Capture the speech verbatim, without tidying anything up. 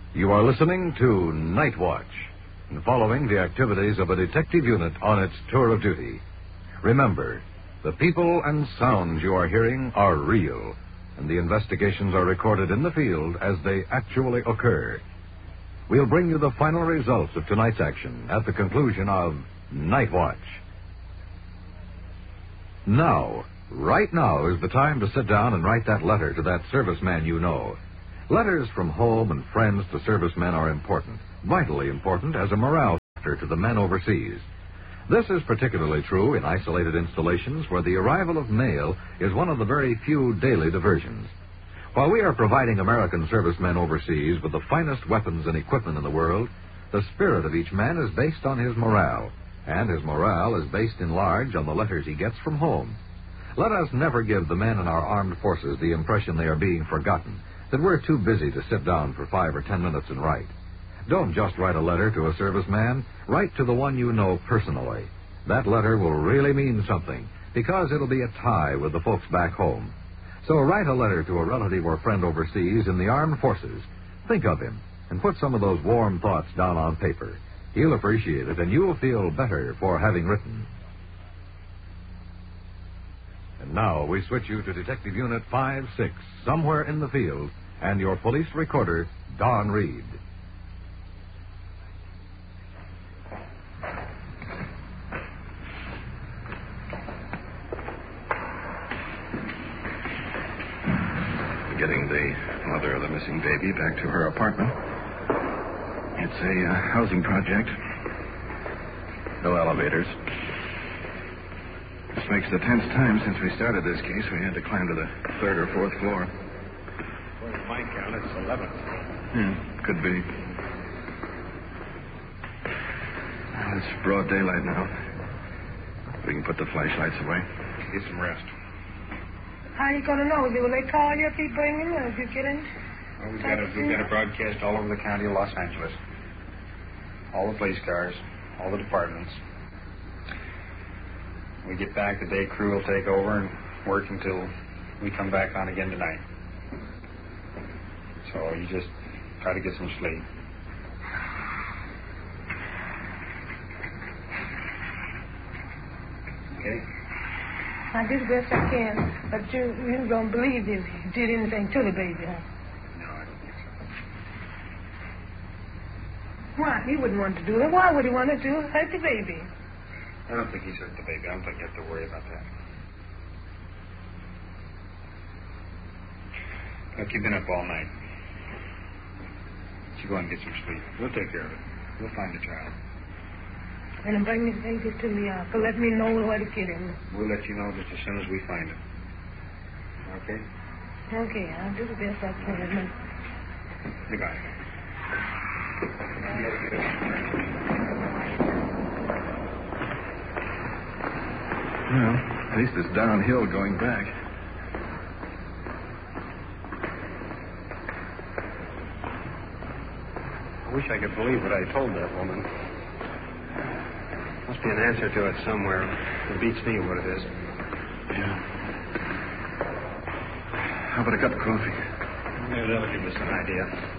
You are listening to Night Watch, and following the activities of a detective unit on its tour of duty. Remember, the people and sounds you are hearing are real, and the investigations are recorded in the field as they actually occur. We'll bring you the final results of tonight's action at the conclusion of Night Watch. Now, right now is the time to sit down and write that letter to that serviceman you know. Letters from home and friends to servicemen are important, vitally important as a morale factor to the men overseas. This is particularly true in isolated installations where the arrival of mail is one of the very few daily diversions. While we are providing American servicemen overseas with the finest weapons and equipment in the world, the spirit of each man is based on his morale, and his morale is based in large on the letters he gets from home. Let us never give the men in our armed forces the impression they are being forgotten, that we're too busy to sit down for five or ten minutes and write. Don't just write a letter to a serviceman. Write to the one you know personally. That letter will really mean something, because it'll be a tie with the folks back home. So write a letter to a relative or friend overseas in the armed forces. Think of him, and put some of those warm thoughts down on paper. He'll appreciate it, and you'll feel better for having written. And now we switch you to Detective Unit five six, somewhere in the field, and your police recorder, Don Reed. Getting the mother of the missing baby back to her apartment. It's a uh, housing project. No elevators. This makes the tenth time since we started this case we had to climb to the third or fourth floor. According to my count, it's eleventh. Yeah, could be. Well, it's broad daylight now. We can put the flashlights away. Get some rest. How are you going to know? Will they call you if you bring them, or if you get in? Well, we've got, a, we've got a broadcast all over the county of Los Angeles. All the police cars, all the departments. We get back, the day crew will take over and work until we come back on again tonight. So you just try to get some sleep. Okay? I do the best I can, but you, you don't believe you did anything to the baby, huh? No, I don't think so. Why? He wouldn't want to do it. Why would he want to do it? Hurt the baby. I don't think he's hurt the baby. I don't think you have to worry about that. Look, you've been up all night. You go and get some sleep. We'll take care of it. We'll find the child. And then bring this baby to me, uh, to let me know where to get him. We'll let you know just as soon as we find him. Okay? Okay, I'll do the best I can. Goodbye. Well, at least it's downhill going back. I wish I could believe what I told that woman. Must be an answer to it somewhere. It beats me what it is. Yeah. How about a cup of coffee? Maybe that'll give us an idea.